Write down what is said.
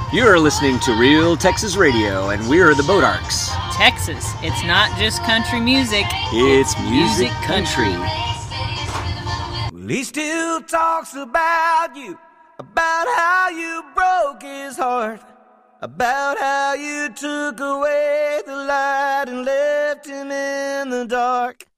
You're listening to Real Texas Radio, and we're the Bodarks. Texas, it's not just country music. It's music country. Well, he still talks about you, about how you broke his heart, about how you took away the light and left him in the dark.